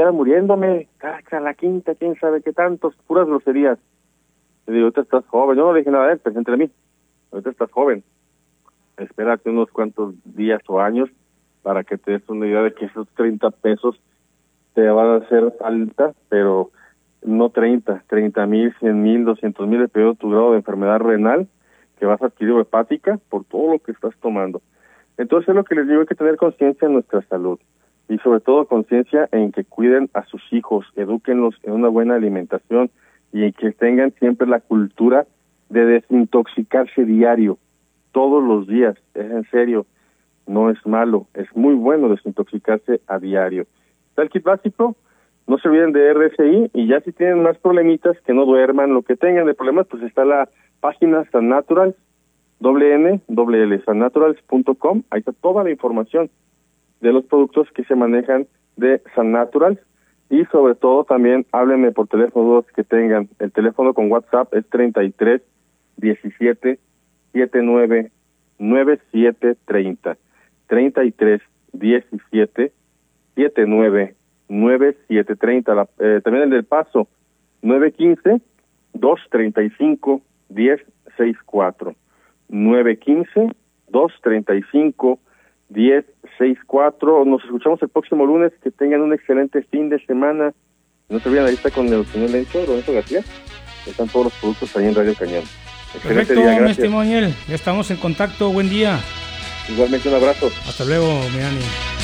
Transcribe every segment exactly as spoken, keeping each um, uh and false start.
estuviera muriéndome, caca, la quinta, quién sabe qué tantos, puras groserías. Le digo, ahorita estás joven, yo no le dije nada de él, presente de mí, ahorita estás joven, espérate unos cuantos días o años para que te des una idea de que esos treinta pesos te van a hacer falta, pero no treinta, treinta mil, cien mil, doscientos mil, dependiendo de tu grado de enfermedad renal que vas a adquirir o hepática por todo lo que estás tomando. Entonces, lo que les digo, hay que tener conciencia en nuestra salud y sobre todo conciencia en que cuiden a sus hijos, edúquenlos en una buena alimentación y en que tengan siempre la cultura de desintoxicarse diario, todos los días. Es en serio, no es malo, es muy bueno desintoxicarse a diario. Está el kit básico, no se olviden de R S I, y ya si tienen más problemitas, que no duerman, lo que tengan de problemas, pues está la página San Naturals, doble N, doble L, san naturals punto com, ahí está toda la información de los productos que se manejan de San Naturals, y sobre todo también háblenme por teléfono que tengan. El teléfono con WhatsApp es treinta y tres diecisiete setenta y nueve noventa y siete treinta, treinta y tres diecisiete setenta y nueve noventa y siete treinta, la, eh, también el del Paso nueve quince dos treinta y cinco diez sesenta y cuatro, nueve quince dos treinta y cinco diez sesenta y cuatro. Nos escuchamos el próximo lunes. Que tengan un excelente fin de semana. No se olviden, ahí está con el señor Lencho, Lorenzo García. Están todos los productos ahí en Radio Cañón. Excelente Perfecto, día, mi gracias. estimado Daniel. Ya estamos en contacto. Buen día. Igualmente, un abrazo. Hasta luego, mi Dani.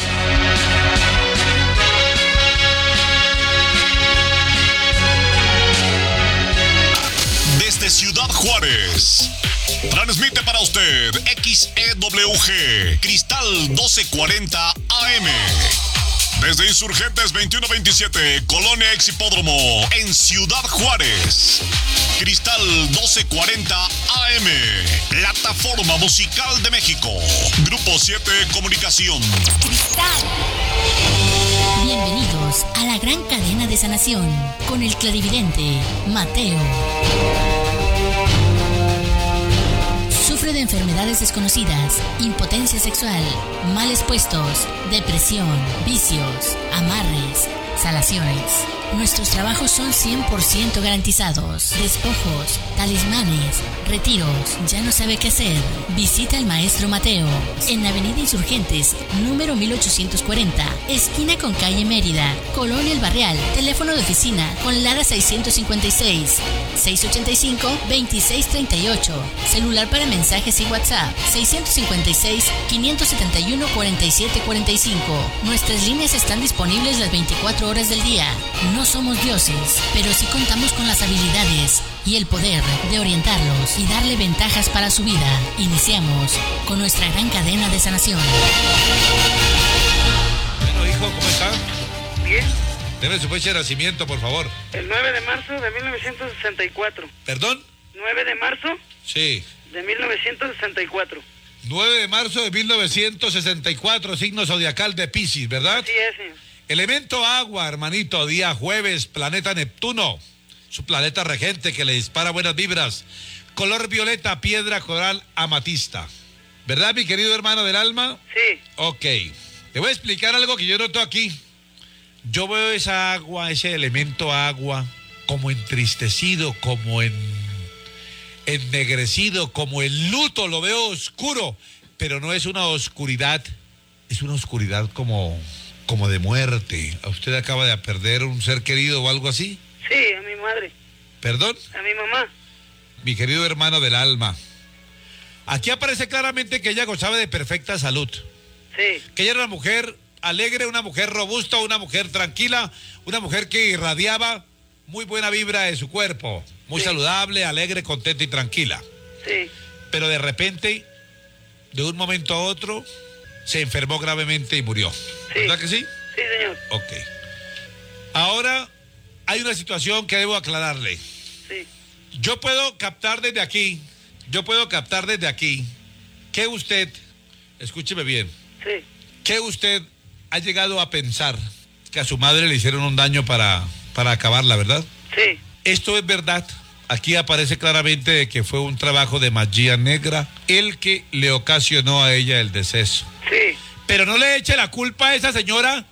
Desde Ciudad Juárez, transmite para usted X E W G Cristal doce cuarenta A M. Desde Insurgentes veintiuno veintisiete, Colonia Ex Hipódromo, en Ciudad Juárez. Cristal doce cuarenta A M, Plataforma Musical de México. Grupo siete Comunicación. Cristal. Bienvenidos a la gran cadena de sanación con el clarividente Mateo. Sufre de enfermedades desconocidas, impotencia sexual, males puestos, depresión, vicios, amarres, salaciones. Nuestros trabajos son cien por ciento garantizados. Despojos, talismanes, retiros. ¿Ya no sabe qué hacer? Visita al maestro Mateo en Avenida Insurgentes, número mil ochocientos cuarenta, esquina con calle Mérida, Colonia El Barrial. Teléfono de oficina con Lara seiscientos cincuenta y seis, seiscientos ochenta y cinco, veintiséis treinta y ocho. Celular para mensajes y WhatsApp seiscientos cincuenta y seis, quinientos setenta y uno, cuarenta y siete cuarenta y cinco. Nuestras líneas están disponibles las veinticuatro horas del día. No somos dioses, pero sí contamos con las habilidades y el poder de orientarlos y darle ventajas para su vida. Iniciamos con nuestra gran cadena de sanación. Bueno, hijo, ¿cómo está? Bien. Deme su fecha de nacimiento, por favor. El nueve de marzo de mil novecientos sesenta y cuatro. ¿Perdón? nueve de marzo Sí. de mil novecientos sesenta y cuatro. nueve de marzo de mil novecientos sesenta y cuatro, signo zodiacal de Piscis, ¿verdad? Así es, señor. Elemento agua, hermanito, día jueves, planeta Neptuno, su planeta regente que le dispara buenas vibras. Color violeta, piedra coral, amatista. ¿Verdad, mi querido hermano del alma? Sí. Ok. Te voy a explicar algo que yo noto aquí. Yo veo esa agua, ese elemento agua, como entristecido, como en, ennegrecido, como en luto, lo veo oscuro, pero no es una oscuridad, es una oscuridad como... como de muerte. ¿A usted acaba de perder un ser querido o algo así? Sí, a mi madre. ¿Perdón? A mi mamá. Mi querido hermano del alma. Aquí aparece claramente que ella gozaba de perfecta salud. Sí. Que ella era una mujer alegre, una mujer robusta, una mujer tranquila, una mujer que irradiaba muy buena vibra de su cuerpo. Muy sí. saludable, alegre, contenta y tranquila. Sí. Pero de repente, de un momento a otro, se enfermó gravemente y murió. Sí. ¿Verdad que sí? Sí, señor. Ok. Ahora hay una situación que debo aclararle. Sí. Yo puedo captar desde aquí, yo puedo captar desde aquí que usted, escúcheme bien, Sí. que usted ha llegado a pensar que a su madre le hicieron un daño para, para acabarla, ¿verdad? Sí. Esto es verdad. Aquí aparece claramente de que fue un trabajo de magia negra el que le ocasionó a ella el deceso. Sí. Pero no le eche la culpa a esa señora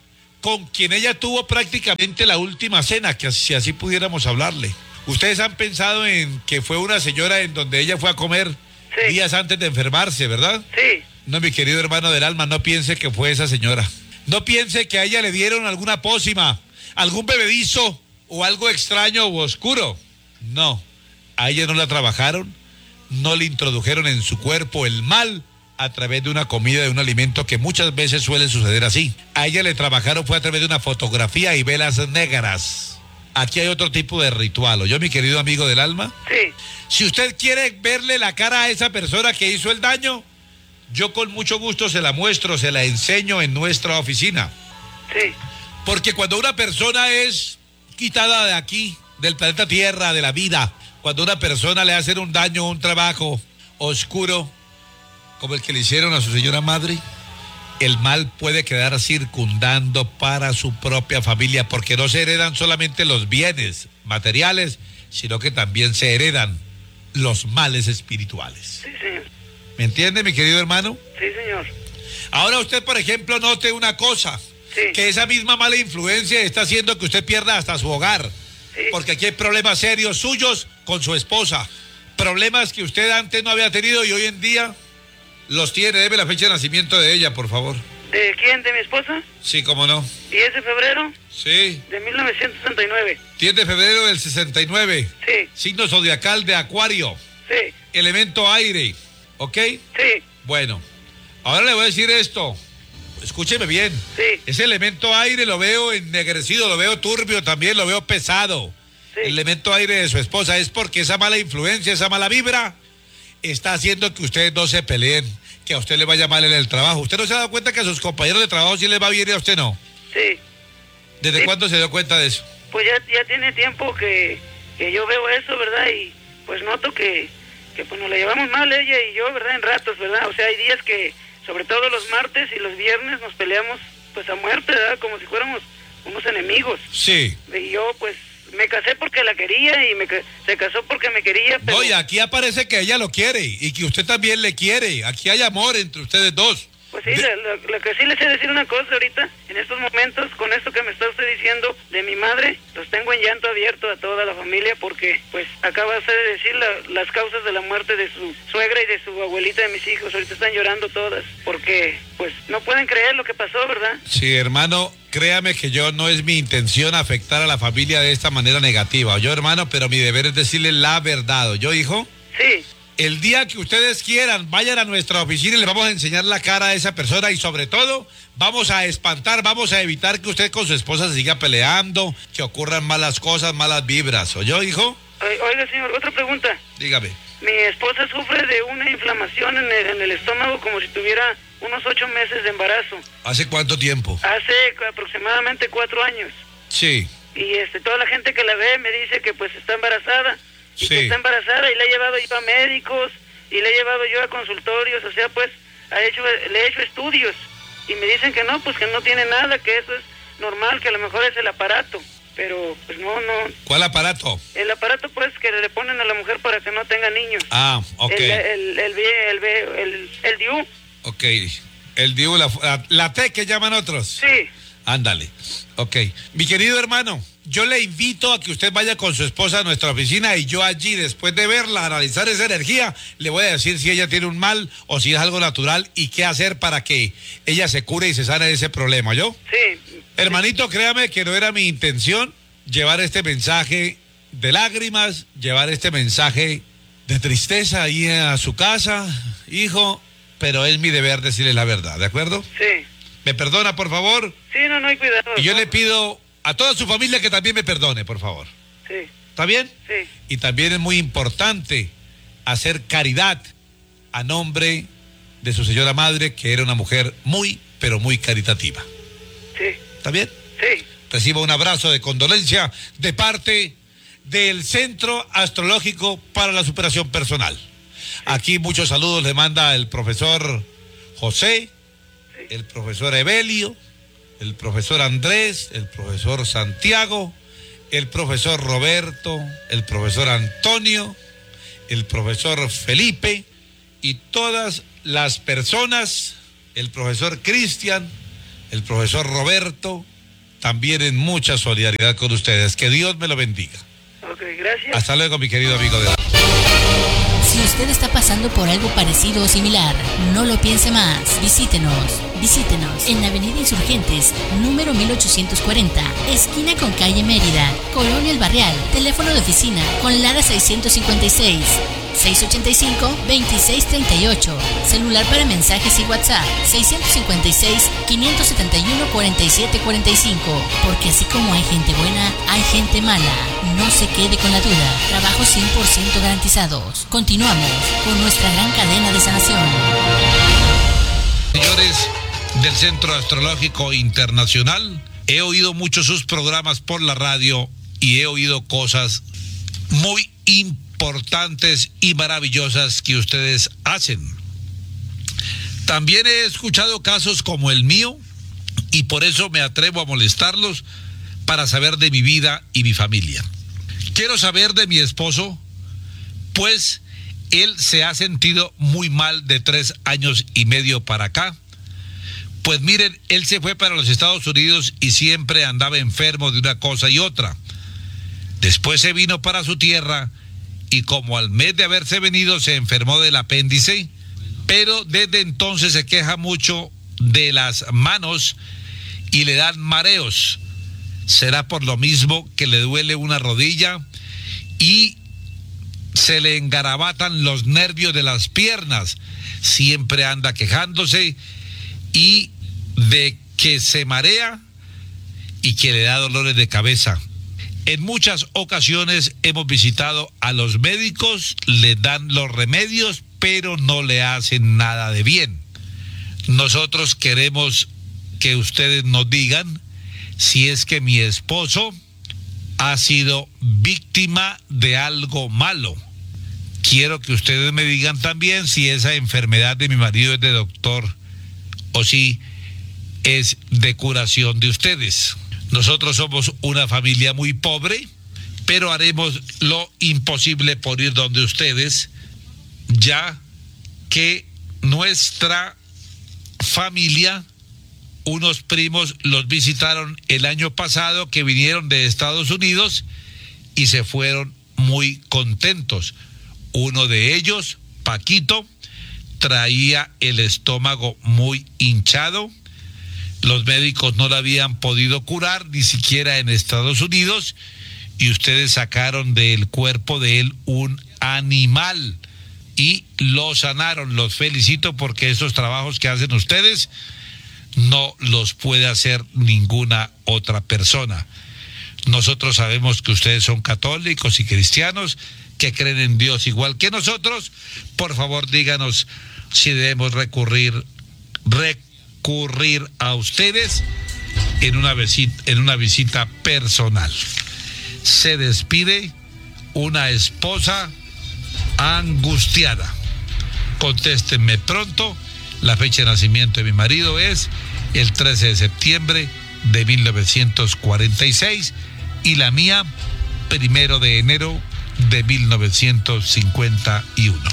con quien ella tuvo prácticamente la última cena, que si así pudiéramos hablarle. Ustedes han pensado en que fue una señora en donde ella fue a comer sí. días antes de enfermarse, ¿verdad? Sí. No, mi querido hermano del alma, no piense que fue esa señora. No piense que a ella le dieron alguna pócima, algún bebedizo o algo extraño u oscuro. No, a ella no la trabajaron, no le introdujeron en su cuerpo el mal a través de una comida, de un alimento que muchas veces suele suceder así. A ella le trabajaron fue a través de una fotografía y velas negras. Aquí hay otro tipo de ritual. ¿Oyó, mi querido amigo del alma? Sí. Si usted quiere verle la cara a esa persona que hizo el daño, yo con mucho gusto se la muestro, se la enseño en nuestra oficina. Sí. Porque cuando una persona es quitada de aquí, del planeta Tierra, de la vida, cuando una persona le hacen un daño, un trabajo oscuro, como el que le hicieron a su señora madre, el mal puede quedar circundando para su propia familia, porque no se heredan solamente los bienes materiales, sino que también se heredan los males espirituales. Sí, señor. ¿Me entiende, mi querido hermano? Sí, señor. Ahora usted, por ejemplo, note una cosa, sí. que esa misma mala influencia está haciendo que usted pierda hasta su hogar, sí. porque aquí hay problemas serios suyos con su esposa, problemas que usted antes no había tenido y hoy en día los tiene. Debe la fecha de nacimiento de ella, por favor. ¿De quién? ¿De mi esposa? Sí, cómo no. diez de febrero. Sí. De mil novecientos sesenta y nueve. diez de febrero del sesenta y nueve. Sí. Signo zodiacal de Acuario. Sí. Elemento aire. ¿Ok? Sí. Bueno, ahora le voy a decir esto. Escúcheme bien. Sí. Ese elemento aire lo veo ennegrecido, lo veo turbio también, lo veo pesado. Sí. El elemento aire de su esposa es porque esa mala influencia, esa mala vibra está haciendo que ustedes no se peleen, que a usted le vaya mal en el trabajo. ¿Usted no se ha dado cuenta que a sus compañeros de trabajo sí les va bien y a usted no? Sí. ¿Desde sí. cuándo se dio cuenta de eso? Pues ya, ya tiene tiempo que, que yo veo eso, ¿verdad? Y pues noto que, que pues nos la llevamos mal ella y yo, ¿verdad? En ratos, ¿verdad? O sea, hay días que, sobre todo los martes y los viernes, nos peleamos pues a muerte, ¿verdad? Como si fuéramos unos enemigos. Sí. Y yo pues me casé porque la quería y me se casó porque me quería, pero... No, y aquí aparece que ella lo quiere y que usted también le quiere. Aquí hay amor entre ustedes dos. Pues sí, de... lo, lo que sí les sé decir una cosa ahorita, en estos momentos, con esto que me está usted diciendo de mi madre, los tengo en llanto abierto a toda la familia porque, pues, acaba usted de decir la, las causas de la muerte de su suegra y de su abuelita de mis hijos. Ahorita están llorando todas porque, pues, no pueden creer lo que pasó, ¿verdad? Sí, hermano, créame que yo no es mi intención afectar a la familia de esta manera negativa. Yo, hermano, pero mi deber es decirle la verdad. ¿Yo, hijo? Sí. El día que ustedes quieran, vayan a nuestra oficina y les vamos a enseñar la cara a esa persona y sobre todo vamos a espantar, vamos a evitar que usted con su esposa se siga peleando, que ocurran malas cosas, malas vibras. ¿Oyó, hijo? Oiga, señor, otra pregunta. Dígame. Mi esposa sufre de una inflamación en el, en el estómago como si tuviera unos ocho meses de embarazo. ¿Hace cuánto tiempo? Hace aproximadamente cuatro años. Sí. Y este, toda la gente que la ve me dice que pues está embarazada. Y sí. que está embarazada y la he llevado yo a médicos y la he llevado yo a consultorios, o sea, pues ha hecho, le he hecho estudios y me dicen que no, pues que no tiene nada, que eso es normal, que a lo mejor es el aparato, pero pues no, no. ¿Cuál aparato? El aparato pues que le ponen a la mujer para que no tenga niños. Ah, ok. El, el, el, el, el, el, el D I U. Ok, el D I U, la, la, la T que llaman otros. Sí. Ándale, ok. Mi querido hermano, yo le invito a que usted vaya con su esposa a nuestra oficina y yo allí, después de verla, analizar esa energía, le voy a decir si ella tiene un mal o si es algo natural y qué hacer para que ella se cure y se sane de ese problema, ¿yo? Sí. Hermanito, créame que no era mi intención llevar este mensaje de lágrimas, llevar este mensaje de tristeza ahí a su casa, hijo, pero es mi deber decirle la verdad, ¿de acuerdo? Sí. ¿Me perdona, por favor? Sí, no, no hay cuidado. Y yo le pido a toda su familia que también me perdone, por favor. Sí. ¿Está bien? Sí. Y también es muy importante hacer caridad a nombre de su señora madre, que era una mujer muy, pero muy caritativa. Sí. ¿Está bien? Sí. Reciba un abrazo de condolencia de parte del Centro Astrológico para la Superación Personal. Sí. Aquí muchos saludos le manda el profesor José, sí. el profesor Evelio, el profesor Andrés, el profesor Santiago, el profesor Roberto, el profesor Antonio, el profesor Felipe y todas las personas, el profesor Cristian, el profesor Roberto, también en mucha solidaridad con ustedes. Que Dios me lo bendiga. Ok, gracias. Hasta luego, mi querido amigo de la... Si usted está pasando por algo parecido o similar, no lo piense más. Visítenos. Visítenos en Avenida Insurgentes, número mil ochocientos cuarenta, esquina con calle Mérida, Colonia El Barrial. Teléfono de oficina con Lara seiscientos cincuenta y seis, seiscientos ochenta y cinco, veintiséis treinta y ocho. Celular para mensajes y WhatsApp seiscientos cincuenta y seis, quinientos setenta y uno, cuarenta y siete cuarenta y cinco. Porque así como hay gente buena, hay gente mala. No se quede con la duda. Trabajos cien por ciento garantizados. Continuamos con nuestra gran cadena de sanación. Señores del Centro Astrológico Internacional, he oído muchos sus programas por la radio y he oído cosas muy importantes y maravillosas que ustedes hacen. También he escuchado casos como el mío y por eso me atrevo a molestarlos para saber de mi vida y mi familia. Quiero saber de mi esposo, pues él se ha sentido muy mal de tres años y medio para acá. Pues miren, él se fue para los Estados Unidos y siempre andaba enfermo de una cosa y otra. Después se vino para su tierra y como al mes de haberse venido se enfermó del apéndice, pero desde entonces se queja mucho de las manos y le dan mareos. Será por lo mismo que le duele una rodilla y se le engarabatan los nervios de las piernas. Siempre anda quejándose y de que se marea y que le da dolores de cabeza. En muchas ocasiones hemos visitado a los médicos, le dan los remedios, pero no le hacen nada de bien. Nosotros queremos que ustedes nos digan si es que mi esposo ha sido víctima de algo malo. Quiero que ustedes me digan también si esa enfermedad de mi marido es de doctor o si es de curación de ustedes. Nosotros somos una familia muy pobre, pero haremos lo imposible por ir donde ustedes, ya que nuestra familia, unos primos los visitaron el año pasado que vinieron de Estados Unidos y se fueron muy contentos. Uno de ellos, Paquito, traía el estómago muy hinchado. Los médicos no lo habían podido curar, ni siquiera en Estados Unidos, y ustedes sacaron del cuerpo de él un animal y lo sanaron. Los felicito porque esos trabajos que hacen ustedes no los puede hacer ninguna otra persona. Nosotros sabemos que ustedes son católicos y cristianos que creen en Dios igual que nosotros. Por favor, díganos si debemos recurrir, recurrir a ustedes en una visita, en una visita personal. Se despide una esposa angustiada. Contéstenme pronto. La fecha de nacimiento de mi marido es el trece de septiembre de mil novecientos cuarenta y seis y la mía primero de enero de mil novecientos cincuenta y uno.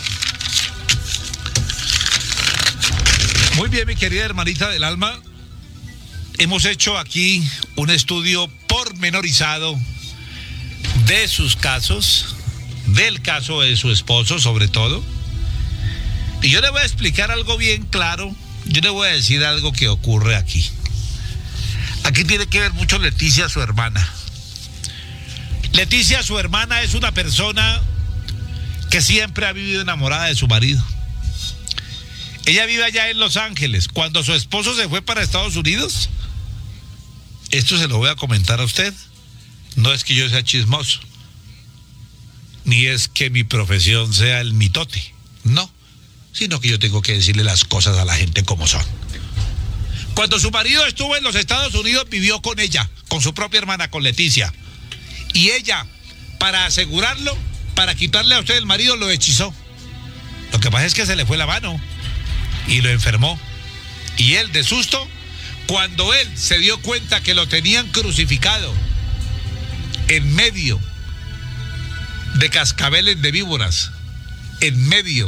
Muy bien, mi querida hermanita del alma, hemos hecho aquí un estudio pormenorizado de sus casos, del caso de su esposo sobre todo, y yo le voy a explicar algo bien claro. Yo le voy a decir algo que ocurre aquí. Aquí tiene que ver mucho Leticia, su hermana. Leticia, su hermana, es una persona que siempre ha vivido enamorada de su marido. Ella vive allá en Los Ángeles. Cuando su esposo se fue para Estados Unidos, esto se lo voy a comentar a usted. No es que yo sea chismoso, ni es que mi profesión sea el mitote, no, sino que yo tengo que decirle las cosas a la gente como son. Cuando su marido estuvo en los Estados Unidos, vivió con ella, con su propia hermana, con Leticia. Y ella, para asegurarlo, para quitarle a usted el marido, lo hechizó. Lo que pasa es que se le fue la mano y lo enfermó. Y él, de susto, cuando él se dio cuenta que lo tenían crucificado en medio de cascabeles de víboras, en medio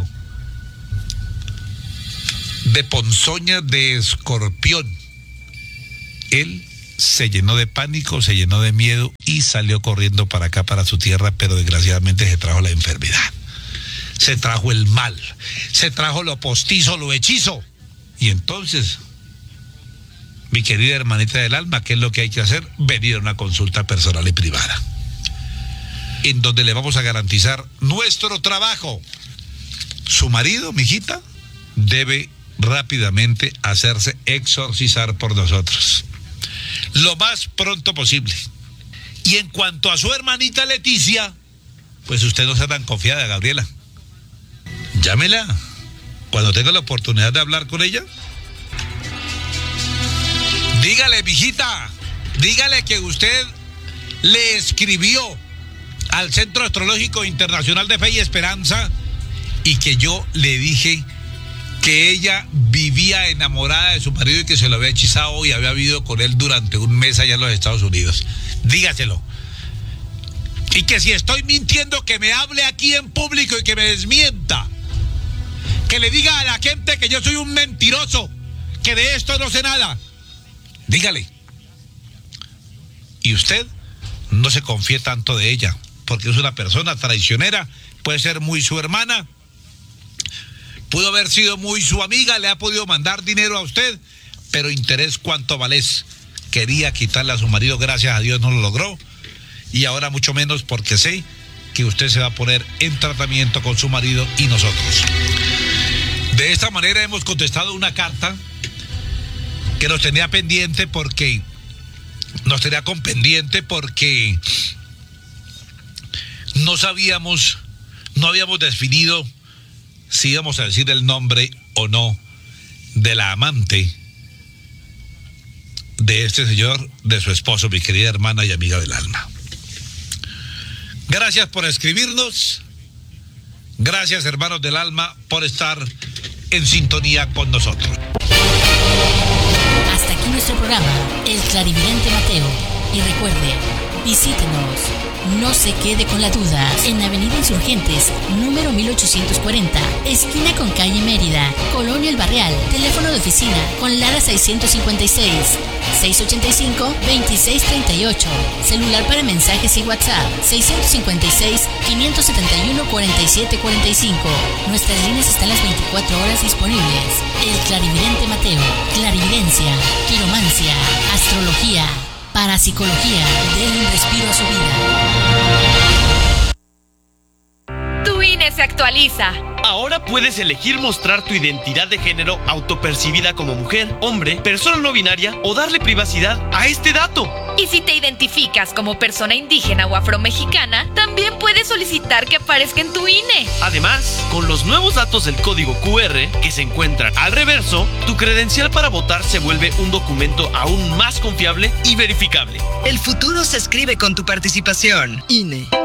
de ponzoñas de escorpión, él se llenó de pánico, se llenó de miedo y salió corriendo para acá, para su tierra, pero desgraciadamente se trajo la enfermedad. Se trajo el mal, se trajo lo postizo, lo hechizo. Y entonces, mi querida hermanita del alma, ¿qué es lo que hay que hacer? Venir a una consulta personal y privada, en donde le vamos a garantizar nuestro trabajo. Su marido, mijita, debe rápidamente hacerse exorcizar por nosotros, lo más pronto posible. Y en cuanto a su hermanita Leticia, pues usted no sea tan confiada, Gabriela. Llámela cuando tenga la oportunidad de hablar con ella. Dígale, mijita, dígale que usted le escribió al Centro Astrológico Internacional de Fe y Esperanza y que yo le dije que ella vivía enamorada de su marido y que se lo había hechizado y había vivido con él durante un mes allá en los Estados Unidos. Dígaselo. Y que si estoy mintiendo, que me hable aquí en público y que me desmienta. Que le diga a la gente que yo soy un mentiroso, que de esto no sé nada. Dígale. Y usted no se confíe tanto de ella, porque es una persona traicionera, puede ser muy su hermana, pudo haber sido muy su amiga, le ha podido mandar dinero a usted, pero interés cuánto valés. Quería quitarle a su marido, gracias a Dios no lo logró, y ahora mucho menos, porque sé que usted se va a poner en tratamiento con su marido y nosotros. De esta manera hemos contestado una carta que nos tenía pendiente porque nos tenía con pendiente porque no sabíamos, no habíamos definido si íbamos a decir el nombre o no de la amante de este señor, de su esposo, mi querida hermana y amiga del alma. Gracias por escribirnos. Gracias, hermanos del alma, por estar en sintonía con nosotros. Hasta aquí nuestro programa, El Clarividente Mateo. Y recuerde, visítenos, no se quede con la duda, en Avenida Insurgentes, número mil ochocientos cuarenta, esquina con calle Mérida, Colonia El Barrial. Teléfono de oficina con Lara seiscientos cincuenta y seis, seiscientos ochenta y cinco, veintiséis treinta y ocho. Celular para mensajes y WhatsApp seiscientos cincuenta y seis, quinientos setenta y uno, cuarenta y siete cuarenta y cinco. Nuestras líneas están las veinticuatro horas disponibles. El Clarividente Mateo, clarividencia, quiromancia, astrología, parapsicología. Den un respiro a su vida. Tu I N E se actualiza. Ahora puedes elegir mostrar tu identidad de género autopercibida como mujer, hombre, persona no binaria o darle privacidad a este dato. Y si te identificas como persona indígena o afromexicana, también puedes solicitar que aparezca en tu I N E. Además, con los nuevos datos del código Q R que se encuentran al reverso, tu credencial para votar se vuelve un documento aún más confiable y verificable. El futuro se escribe con tu participación. I N E.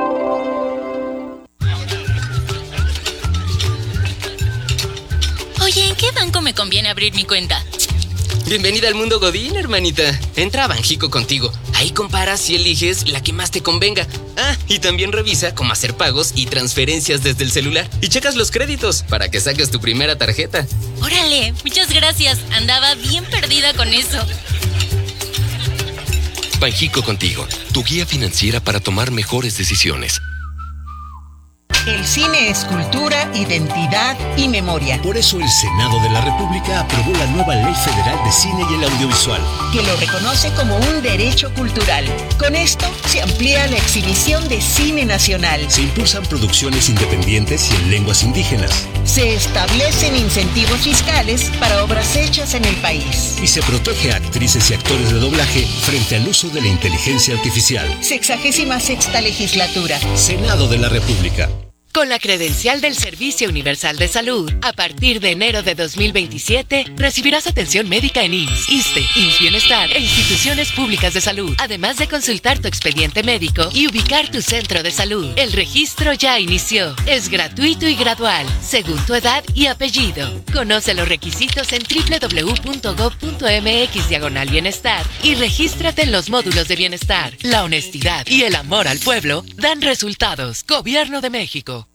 Oye, ¿en qué banco me conviene abrir mi cuenta? Bienvenida al mundo Godín, hermanita. Entra a Banjico Contigo. Ahí comparas y eliges la que más te convenga. Ah, y también revisa cómo hacer pagos y transferencias desde el celular. Y checas los créditos para que saques tu primera tarjeta. Órale, muchas gracias. Andaba bien perdida con eso. Banjico Contigo, tu guía financiera para tomar mejores decisiones. El cine es cultura, identidad y memoria. Por eso el Senado de la República aprobó la nueva Ley Federal de Cine y el Audiovisual, que lo reconoce como un derecho cultural. Con esto se amplía la exhibición de cine nacional. Se impulsan producciones independientes y en lenguas indígenas. Se establecen incentivos fiscales para obras hechas en el país. Y se protege a actrices y actores de doblaje frente al uso de la inteligencia artificial. Sexagésima sexta legislatura. Senado de la República. Con la credencial del Servicio Universal de Salud, a partir de enero de dos mil veintisiete, recibirás atención médica en I M S S, ISSSTE, I M S S Bienestar e instituciones públicas de salud, además de consultar tu expediente médico y ubicar tu centro de salud. El registro ya inició. Es gratuito y gradual, según tu edad y apellido. Conoce los requisitos en doble u doble u doble u punto gob punto eme equis diagonal bienestar y regístrate en los módulos de bienestar. La honestidad y el amor al pueblo dan resultados. Gobierno de México.